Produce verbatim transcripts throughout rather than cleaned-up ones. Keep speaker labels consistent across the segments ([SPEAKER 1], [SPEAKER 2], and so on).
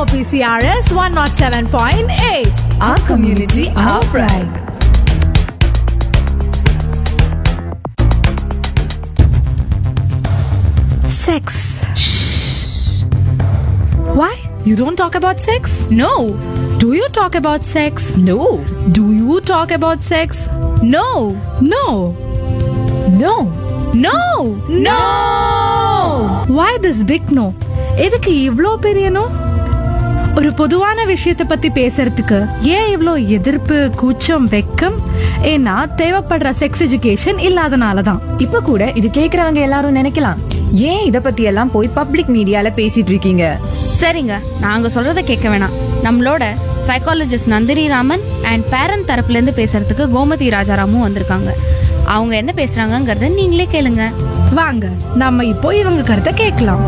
[SPEAKER 1] M O P C R S one oh seven point eight.
[SPEAKER 2] Our community, our pride.
[SPEAKER 1] Sex. Shh. Why? You don't talk about sex?
[SPEAKER 3] No.
[SPEAKER 1] Do you talk about sex?
[SPEAKER 3] No.
[SPEAKER 1] Do you talk about sex?
[SPEAKER 3] No.
[SPEAKER 1] No.
[SPEAKER 2] No.
[SPEAKER 3] No.
[SPEAKER 1] No! Why this big no? எதுக்கு இவ்ளோ பெரிய no? ஒரு பொதுவான விஷயத்தை பத்தி பேசுறதுக்கு ஏன் இவ்ளோ எதிர்ப்பு, கூச்சம், வெக்கம்? ஏன்னா தேவைப்படுற செக்ஸ் எஜுகேஷன் இல்லாதனாலதான்.
[SPEAKER 2] இப்ப கூட இது கேக்குறவங்க எல்லாரும் நினைக்கலாம், ஏன் இத பத்தி எல்லாம் போய் பப்ளிக் மீடியால பேசிட்டு இருக்கீங்க?
[SPEAKER 3] சரிங்க, நாங்க சொல்றத கேட்க வேணாம். நம்மளோட psychologist Nandini Raman and parent தரப்புல இருந்து பேசுறதுக்கு கோமதி ராஜாராமும் வந்திருக்காங்க. அவங்க என்ன பேசுறாங்கங்கறத நீங்களே கேளுங்க.
[SPEAKER 1] வாங்க நம்ம இப்போ இவங்க கருத்தை கேட்கலாம்.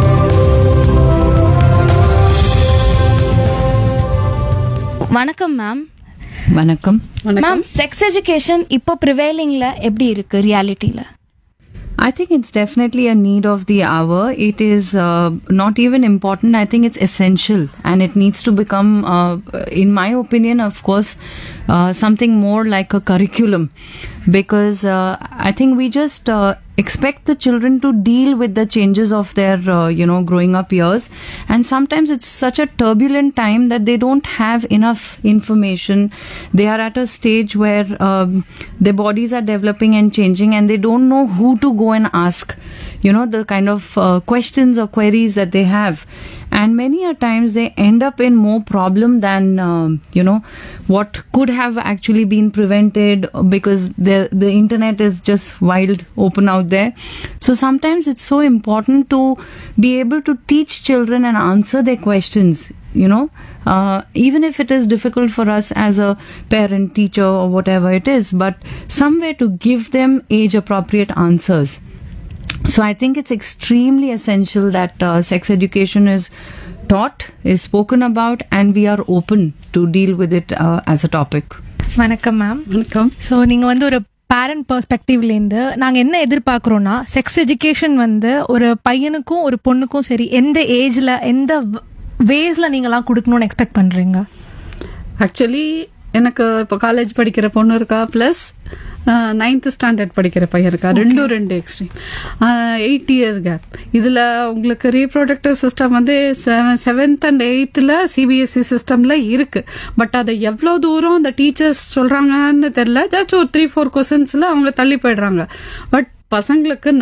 [SPEAKER 3] வணக்கம் மேம்.
[SPEAKER 4] வணக்கம்.
[SPEAKER 3] மேம், செக்ஸ் எஜுகேஷன் இப்போ ப்ரிவேலிங்ல எப்படி இருக்கு ரியாலிட்டில?
[SPEAKER 4] I think it's definitely a need of the hour. It is uh, not even important. I think it's essential, and it needs to become, uh, in my opinion, of course, uh, something more like a curriculum. Because uh, I think we just uh, expect the children to deal with the changes of their, uh, you know, growing up years. And sometimes it's such a turbulent time that they don't have enough information. They are at a stage where um, their bodies are developing and changing, and they don't know who to go and ask, you know, the kind of uh, questions or queries that they have. And many a times they end up in more problem than, uh, you know, what could have actually been prevented, because the the internet is just wild open out there. So sometimes it's so important to be able to teach children and answer their questions, you know, uh, even if it is difficult for us as a parent, teacher, or whatever it is, but somewhere to give them age appropriate answers. So I think it's extremely essential that uh, sex education is taught, is spoken about, and we are open to deal with it uh, as a topic.
[SPEAKER 1] வணக்கம் ma'am.
[SPEAKER 4] வணக்கம்.
[SPEAKER 1] So நீங்கள் வந்து ஒரு parent பெர்ஸ்பெக்டிவ்லேருந்து நாங்கள் என்ன எதிர்பார்க்குறோன்னா, sex education வந்து ஒரு பையனுக்கும் ஒரு பொண்ணுக்கும் சரி எந்த ஏஜில் எந்த வேஸில் நீங்களாம் கொடுக்கணும்னு எக்ஸ்பெக்ட் பண்ணுறீங்க?
[SPEAKER 5] ஆக்சுவலி எனக்கு இப்போ காலேஜ் படிக்கிற பொண்ணு இருக்கா, ப்ளஸ் நைன்த் ஸ்டாண்டர்ட் படிக்கிற பையன் இருக்கா. ரெண்டும் ரெண்டு எக்ஸ்ட்ரீம், எயிட் இயர்ஸ் கேப். இதில் உங்களுக்கு ரீப்ரொடக்டிவ் சிஸ்டம் வந்து செவன்த் அண்ட் எயித்தில் சிபிஎஸ்சி சிஸ்டமில் இருக்குது. பட் அதை எவ்வளோ தூரம் அந்த டீச்சர்ஸ் சொல்கிறாங்கன்னு தெரில. ஜஸ்ட் ஒரு த்ரீ ஃபோர் கொஸ்டின்ஸில் அவங்க தள்ளி போயிடுறாங்க. பட் பசங்களுக்கு